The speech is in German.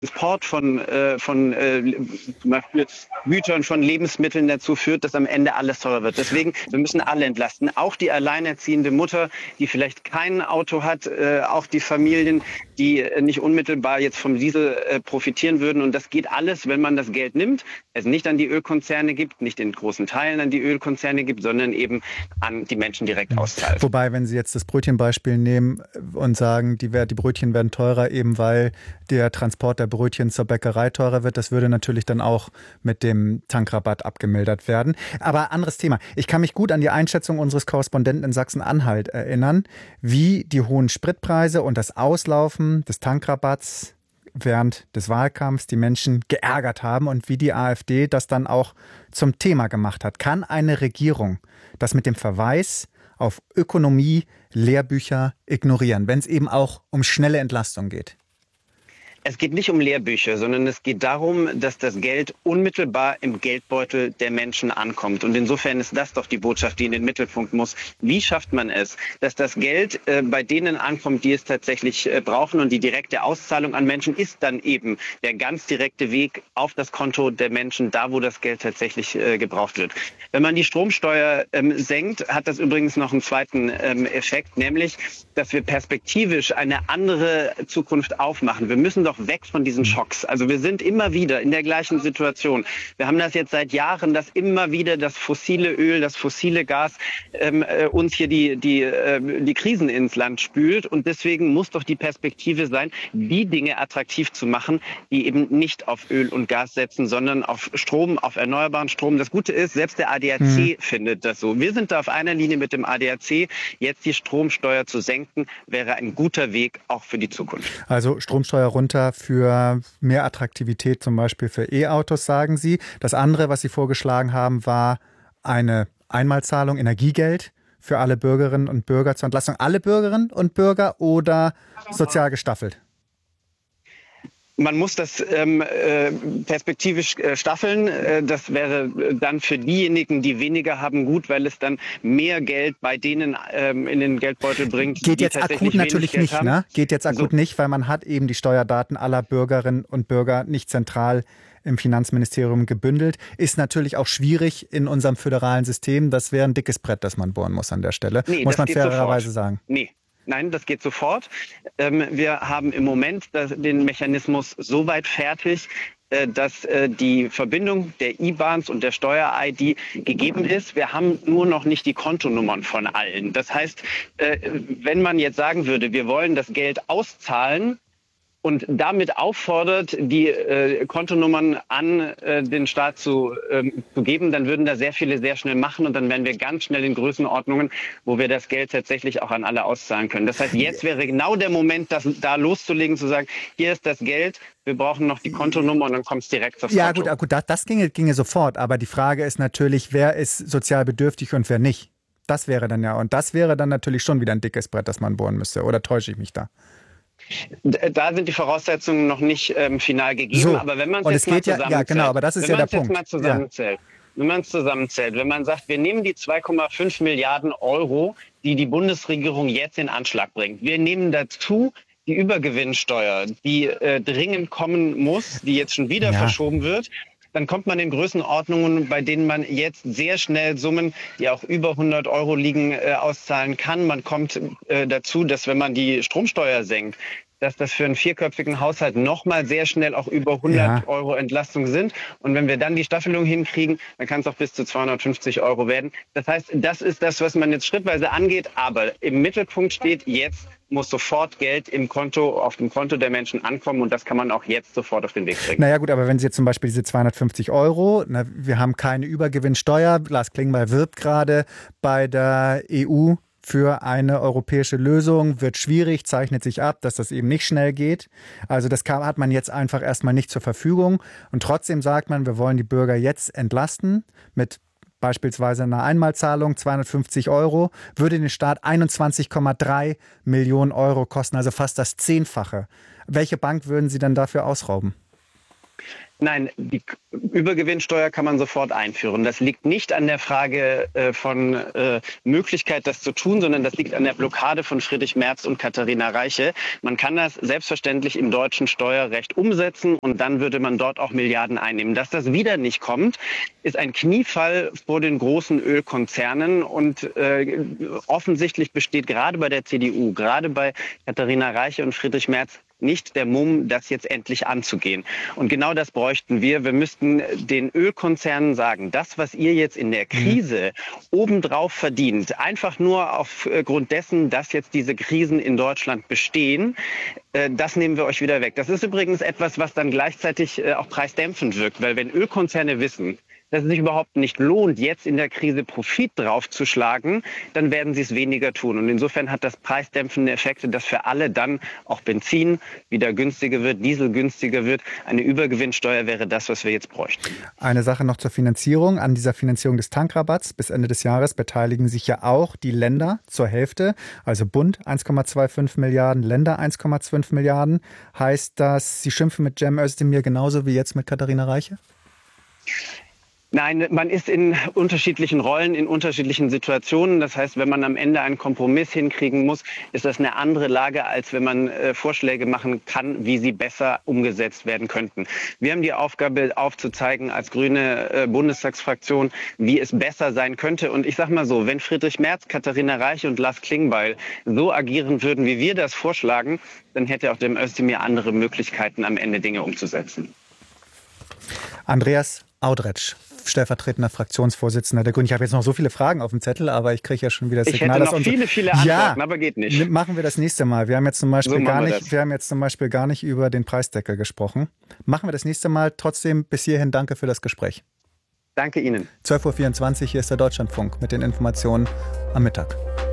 Transport zum Beispiel Gütern, von Lebensmitteln dazu führt, dass am Ende alles teurer wird. Deswegen, wir müssen alle entlasten. Auch die alleinerziehende Mutter, die vielleicht kein Auto hat, auch die Familien, die nicht unmittelbar jetzt vom Diesel profitieren würden. Und das geht alles, wenn man das Geld nimmt, es nicht an die Ölkonzerne gibt, nicht in großen Teilen an die Ölkonzerne gibt, sondern eben an die Menschen direkt auszahlt. Wobei, wenn Sie jetzt das Brötchenbeispiel nehmen und sagen, die Brötchen werden teurer, eben weil der Transport der Brötchen zur Bäckerei teurer wird, das würde natürlich dann auch mit dem Tankrabatt abgemildert werden. Aber anderes Thema. Ich kann mich gut an die Einschätzung unseres Korrespondenten in Sachsen-Anhalt erinnern, wie die hohen Spritpreise und das Auslaufen des Tankrabatts während des Wahlkampfs die Menschen geärgert haben und wie die AfD das dann auch zum Thema gemacht hat. Kann eine Regierung das mit dem Verweis auf Ökonomie, Lehrbücher ignorieren, wenn es eben auch um schnelle Entlastung geht? Es geht nicht um Lehrbücher, sondern es geht darum, dass das Geld unmittelbar im Geldbeutel der Menschen ankommt. Und insofern ist das doch die Botschaft, die in den Mittelpunkt muss. Wie schafft man es, dass das Geld bei denen ankommt, die es tatsächlich brauchen? Und die direkte Auszahlung an Menschen ist dann eben der ganz direkte Weg auf das Konto der Menschen, da wo das Geld tatsächlich gebraucht wird. Wenn man die Stromsteuer senkt, hat das übrigens noch einen zweiten Effekt, nämlich, dass wir perspektivisch eine andere Zukunft aufmachen. Wir müssen doch weg von diesen Schocks. Also wir sind immer wieder in der gleichen Situation. Wir haben das jetzt seit Jahren, dass immer wieder das fossile Öl, das fossile Gas uns hier die Krisen ins Land spült. Und deswegen muss doch die Perspektive sein, die Dinge attraktiv zu machen, die eben nicht auf Öl und Gas setzen, sondern auf Strom, auf erneuerbaren Strom. Das Gute ist, selbst der ADAC findet das so. Wir sind da auf einer Linie mit dem ADAC. Jetzt die Stromsteuer zu senken, wäre ein guter Weg auch für die Zukunft. Also Stromsteuer runter für mehr Attraktivität, zum Beispiel für E-Autos, sagen Sie. Das andere, was Sie vorgeschlagen haben, war eine Einmalzahlung, Energiegeld für alle Bürgerinnen und Bürger zur Entlastung. Alle Bürgerinnen und Bürger oder sozial gestaffelt? Man muss das perspektivisch staffeln. Das wäre dann für diejenigen, die weniger haben, gut, weil es dann mehr Geld bei denen in den Geldbeutel bringt. Geht jetzt akut natürlich nicht, ne? Geht jetzt akut nicht, weil man hat eben die Steuerdaten aller Bürgerinnen und Bürger nicht zentral im Finanzministerium gebündelt. Ist natürlich auch schwierig in unserem föderalen System. Das wäre ein dickes Brett, das man bohren muss an der Stelle. Nee, muss man fairerweise sagen. Nein, das geht sofort. Wir haben im Moment den Mechanismus so weit fertig, dass die Verbindung der IBANs und der Steuer-ID gegeben ist. Wir haben nur noch nicht die Kontonummern von allen. Das heißt, wenn man jetzt sagen würde, wir wollen das Geld auszahlen, und damit auffordert, die Kontonummern an den Staat zu geben, dann würden da sehr viele sehr schnell machen und dann wären wir ganz schnell in Größenordnungen, wo wir das Geld tatsächlich auch an alle auszahlen können. Das heißt, jetzt wäre genau der Moment, das da loszulegen, zu sagen, hier ist das Geld, wir brauchen noch die Kontonummer und dann kommt es direkt aufs Konto. Ja gut, das ginge sofort, aber die Frage ist natürlich, wer ist sozial bedürftig und wer nicht. Das wäre dann natürlich schon wieder ein dickes Brett, das man bohren müsste. Oder täusche ich mich da? Da sind die Voraussetzungen noch nicht final gegeben, so, aber wenn man es jetzt mal zusammenzählt, ja, genau, aber das ist ja der Punkt. Wenn man es zusammenzählt, wenn man sagt, wir nehmen die 2,5 Milliarden Euro, die die Bundesregierung jetzt in Anschlag bringt, wir nehmen dazu die Übergewinnsteuer, die dringend kommen muss, die jetzt schon wieder verschoben wird, dann kommt man in Größenordnungen, bei denen man jetzt sehr schnell Summen, die auch über 100 Euro liegen, auszahlen kann. Man kommt dazu, dass wenn man die Stromsteuer senkt, dass das für einen vierköpfigen Haushalt nochmal sehr schnell auch über 100 Euro Entlastung sind. Und wenn wir dann die Staffelung hinkriegen, dann kann es auch bis zu 250 Euro werden. Das heißt, das ist das, was man jetzt schrittweise angeht. Aber im Mittelpunkt steht, jetzt muss sofort Geld auf dem Konto der Menschen ankommen. Und das kann man auch jetzt sofort auf den Weg bringen. Naja gut, aber wenn Sie jetzt zum Beispiel diese 250 Euro, wir haben keine Übergewinnsteuer, Lars Klingbeil wirbt gerade bei der EU für eine europäische Lösung, wird schwierig, zeichnet sich ab, dass das eben nicht schnell geht. Also das hat man jetzt einfach erstmal nicht zur Verfügung. Und trotzdem sagt man, wir wollen die Bürger jetzt entlasten mit beispielsweise einer Einmalzahlung, 250 Euro, würde den Staat 21,3 Millionen Euro kosten, also fast das 10-fache. Welche Bank würden Sie dann dafür ausrauben? Nein, die Übergewinnsteuer kann man sofort einführen. Das liegt nicht an der Frage von Möglichkeit, das zu tun, sondern das liegt an der Blockade von Friedrich Merz und Katharina Reiche. Man kann das selbstverständlich im deutschen Steuerrecht umsetzen und dann würde man dort auch Milliarden einnehmen. Dass das wieder nicht kommt, ist ein Kniefall vor den großen Ölkonzernen und offensichtlich besteht gerade bei der CDU, gerade bei Katharina Reiche und Friedrich Merz nicht der Mumm, das jetzt endlich anzugehen. Und genau das bräuchten wir. Wir müssten den Ölkonzernen sagen, das, was ihr jetzt in der Krise obendrauf verdient, einfach nur aufgrund dessen, dass jetzt diese Krisen in Deutschland bestehen, das nehmen wir euch wieder weg. Das ist übrigens etwas, was dann gleichzeitig auch preisdämpfend wirkt, weil wenn Ölkonzerne wissen, dass es sich überhaupt nicht lohnt, jetzt in der Krise Profit draufzuschlagen, dann werden sie es weniger tun. Und insofern hat das preisdämpfende Effekte, dass für alle dann auch Benzin wieder günstiger wird, Diesel günstiger wird. Eine Übergewinnsteuer wäre das, was wir jetzt bräuchten. Eine Sache noch zur Finanzierung. An dieser Finanzierung des Tankrabatts bis Ende des Jahres beteiligen sich ja auch die Länder zur Hälfte. Also Bund 1,25 Milliarden, Länder 1,5 Milliarden. Heißt das, Sie schimpfen mit Cem Özdemir genauso wie jetzt mit Katharina Reiche? Nein, man ist in unterschiedlichen Rollen, in unterschiedlichen Situationen. Das heißt, wenn man am Ende einen Kompromiss hinkriegen muss, ist das eine andere Lage, als wenn man Vorschläge machen kann, wie sie besser umgesetzt werden könnten. Wir haben die Aufgabe aufzuzeigen als grüne Bundestagsfraktion, wie es besser sein könnte. Und ich sage mal so, wenn Friedrich Merz, Katharina Reiche und Lars Klingbeil so agieren würden, wie wir das vorschlagen, dann hätte auch Cem Özdemir andere Möglichkeiten, am Ende Dinge umzusetzen. Andreas Audretsch, stellvertretender Fraktionsvorsitzender der Grünen. Ich habe jetzt noch so viele Fragen auf dem Zettel, aber ich kriege ja schon wieder das Signal, dass viele Antworten, aber geht nicht. Machen wir das nächste Mal. Wir haben jetzt zum Beispiel gar nicht über den Preisdeckel gesprochen. Machen wir das nächste Mal. Trotzdem bis hierhin danke für das Gespräch. Danke Ihnen. 12.24 Uhr, hier ist der Deutschlandfunk mit den Informationen am Mittag.